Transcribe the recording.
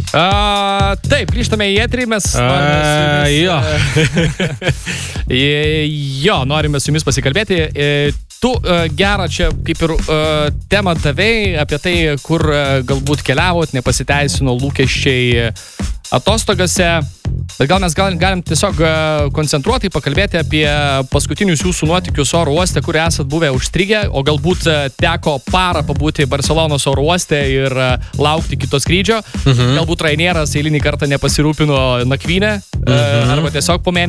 Taip, grįžtame į eterį, mes norime su jumis pasikalbėti. Tu gerą čia kaip ir temą davei apie tai, kur galbūt keliavot, nepasiteisino lūkesčiai atostogose. Bet gal mes galim tiesiog koncentruotai pakalbėti apie paskutinius jūsų nuotykius oro uoste, kur esat buvę užstrigę, o galbūt teko parą pabūti Barcelonos oro uoste ir laukti kito skrydžio. Galbūt Ryanairas eilinį kartą nepasirūpino nakvynę, arba tiesiog po mėnesio